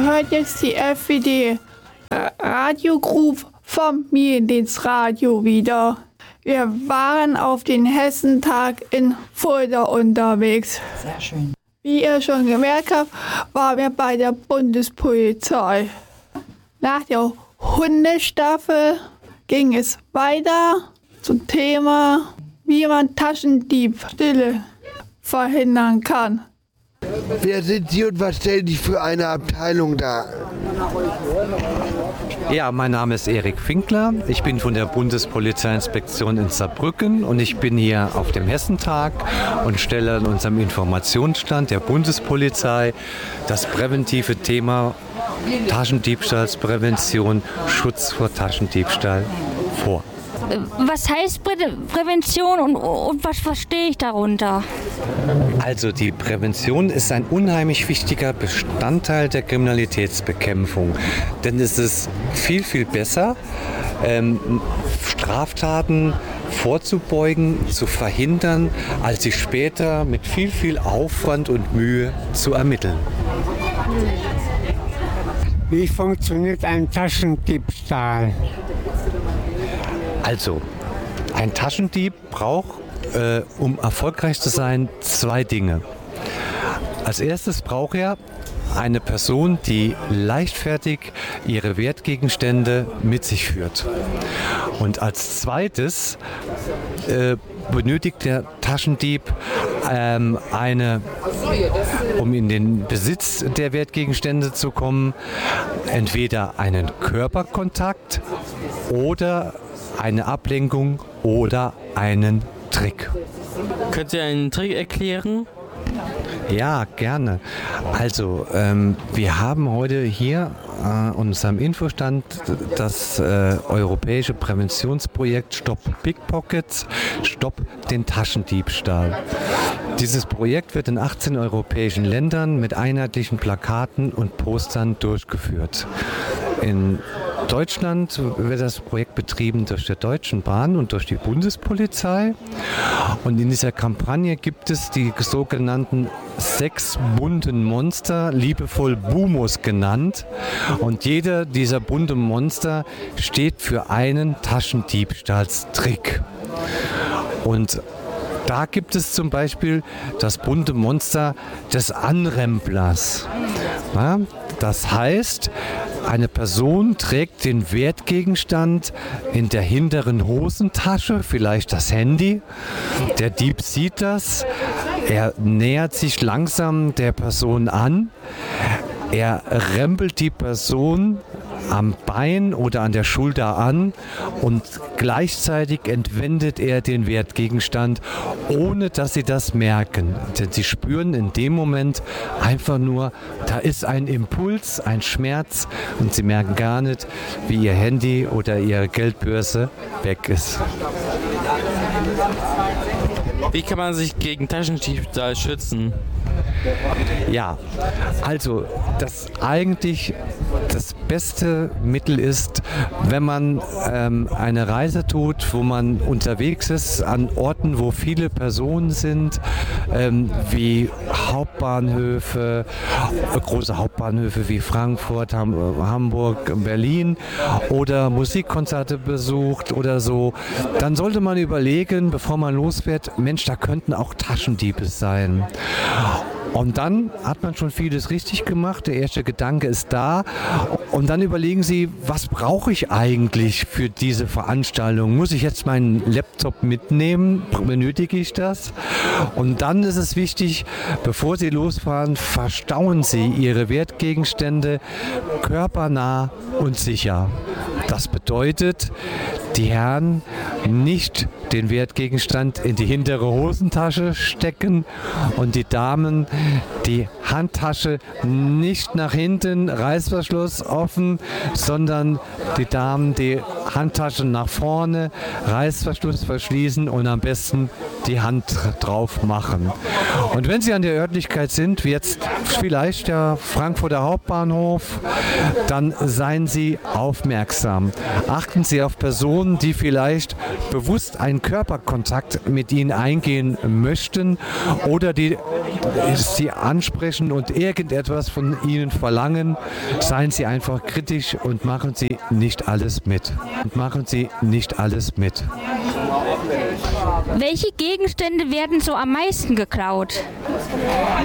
hört jetzt die FWD Radio Group vom Familiendienstradio wieder. Wir waren auf den Hessentag in Fulda unterwegs. Sehr schön. Wie ihr schon gemerkt habt, waren wir bei der Bundespolizei. Nach der Hundestaffel ging es weiter zum Thema, wie man Taschendiebstähle verhindern kann. Wer sind Sie und was stellen Sie für eine Abteilung dar? Ja, mein Name ist Erik Finkler. Ich bin von der Bundespolizeiinspektion in Saarbrücken und ich bin hier auf dem Hessentag und stelle an unserem Informationsstand der Bundespolizei das präventive Thema Taschendiebstahlsprävention, Schutz vor Taschendiebstahl vor. Was heißt Prävention und was verstehe ich darunter? Also die Prävention ist ein unheimlich wichtiger Bestandteil der Kriminalitätsbekämpfung. Denn es ist viel, viel besser, Straftaten vorzubeugen, zu verhindern, als sie später mit viel, viel Aufwand und Mühe zu ermitteln. Wie funktioniert ein Taschendiebstahl? Also, ein Taschendieb braucht, um erfolgreich zu sein, zwei Dinge. Als erstes braucht er eine Person, die leichtfertig ihre Wertgegenstände mit sich führt. Und als zweites benötigt der Taschendieb um in den Besitz der Wertgegenstände zu kommen, entweder einen Körperkontakt oder eine Ablenkung oder einen Trick. Können Sie einen Trick erklären? Ja, gerne. Also, wir haben heute hier an unserem Infostand das europäische Präventionsprojekt Stop Pickpockets, Stopp den Taschendiebstahl. Dieses Projekt wird in 18 europäischen Ländern mit einheitlichen Plakaten und Postern durchgeführt. In Deutschland wird das Projekt betrieben durch die Deutschen Bahn und durch die Bundespolizei. Und in dieser Kampagne gibt es die sogenannten 6 bunten Monster, liebevoll Bumos genannt. Und jeder dieser bunten Monster steht für einen Taschendiebstahlstrick. Und da gibt es zum Beispiel das bunte Monster des Anremplers. Ja, das heißt, eine Person trägt den Wertgegenstand in der hinteren Hosentasche, vielleicht das Handy. Der Dieb sieht das, er nähert sich langsam der Person an, er rempelt die Person am Bein oder an der Schulter an und gleichzeitig entwendet er den Wertgegenstand, ohne dass sie das merken. Denn sie spüren in dem Moment einfach nur, da ist ein Impuls, ein Schmerz und sie merken gar nicht, wie ihr Handy oder ihre Geldbörse weg ist. Wie kann man sich gegen Taschendiebstahl schützen? Ja, also das beste Mittel ist, wenn man eine Reise tut, wo man unterwegs ist, an Orten, wo viele Personen sind, wie Hauptbahnhöfe, große Hauptbahnhöfe wie Frankfurt, Hamburg, Berlin oder Musikkonzerte besucht oder so, dann sollte man überlegen, bevor man losfährt, Mensch, da könnten auch Taschendiebe sein. Und dann hat man schon vieles richtig gemacht. Der erste Gedanke ist da. Und dann überlegen Sie, was brauche ich eigentlich für diese Veranstaltung? Muss ich jetzt meinen Laptop mitnehmen? Benötige ich das? Und dann ist es wichtig, bevor Sie losfahren, verstauen Sie Ihre Wertgegenstände körpernah und sicher. Das bedeutet, die Herren nicht den Wertgegenstand in die hintere Hosentasche stecken und die Damen die Handtasche nicht nach hinten, Reißverschluss offen, sondern die Damen die Handtasche nach vorne, Reißverschluss verschließen und am besten die Hand drauf machen. Und wenn Sie an der Örtlichkeit sind, wie jetzt vielleicht der Frankfurter Hauptbahnhof, dann seien Sie aufmerksam. Achten Sie auf Personen, die vielleicht bewusst einen Körperkontakt mit Ihnen eingehen möchten oder die Sie ansprechen und irgendetwas von Ihnen verlangen. Seien Sie einfach kritisch und machen Sie nicht alles mit. Welche Gegenstände werden so am meisten geklaut?